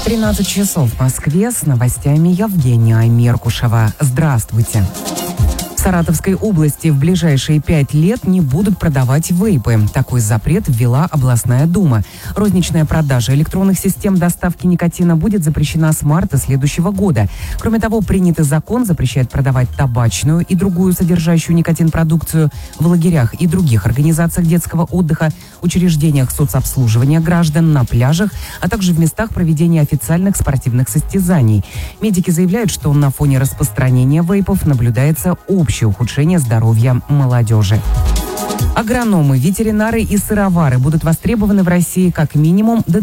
13 часов в Москве, с новостями Евгения Меркушева. Здравствуйте. В Саратовской области в ближайшие 5 лет не будут продавать вейпы. Такой запрет ввела областная дума. Розничная продажа электронных систем доставки никотина будет запрещена с марта следующего года. Кроме того, принятый закон запрещает продавать табачную и другую содержащую никотин продукцию в лагерях и других организациях детского отдыха, учреждениях соцобслуживания граждан, на пляжах, а также в местах проведения официальных спортивных состязаний. Медики заявляют, что на фоне распространения вейпов наблюдается общее ухудшение здоровья молодежи. Агрономы, ветеринары и сыровары будут востребованы в России как минимум до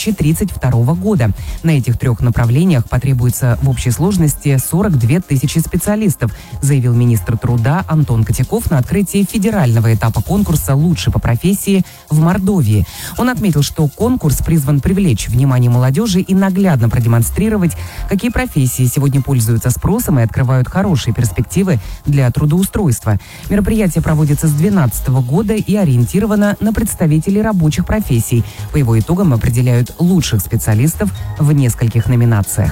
2032 года. На этих 3 направлениях потребуется в общей сложности 42 тысячи специалистов, заявил министр труда Антон Котяков на открытии федерального этапа конкурса «Лучший по профессии» в Мордовии. Он отметил, что конкурс призван привлечь внимание молодежи и наглядно продемонстрировать, какие профессии сегодня пользуются спросом и открывают хорошие перспективы для трудоустройства. Мероприятие проводится с 2012 года и ориентировано на представителей рабочих профессий. По его итогам определяют лучших специалистов в нескольких номинациях.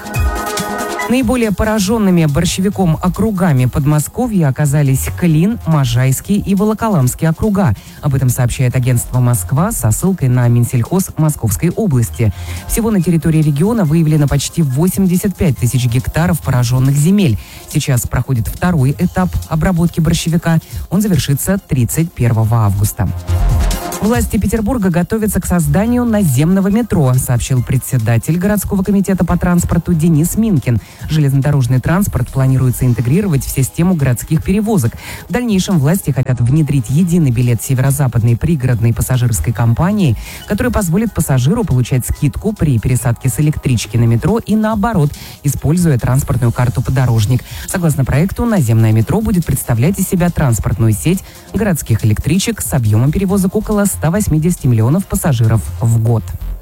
Наиболее пораженными борщевиком округами Подмосковья оказались Клин, Можайский и Волоколамский округа. Об этом сообщает агентство «Москва» со ссылкой на Минсельхоз Московской области. Всего на территории региона выявлено почти 85 тысяч гектаров пораженных земель. Сейчас проходит 2-й этап обработки борщевика. Он завершится 31 августа. Власти Петербурга готовятся к созданию наземного метро, сообщил председатель городского комитета по транспорту Денис Минкин. Железнодорожный транспорт планируется интегрировать в систему городских перевозок. В дальнейшем власти хотят внедрить единый билет северо-западной пригородной пассажирской компании, который позволит пассажиру получать скидку при пересадке с электрички на метро и наоборот, используя транспортную карту «Подорожник». Согласно проекту, наземное метро будет представлять из себя транспортную сеть городских электричек с объемом перевозок около 180 миллионов пассажиров в год.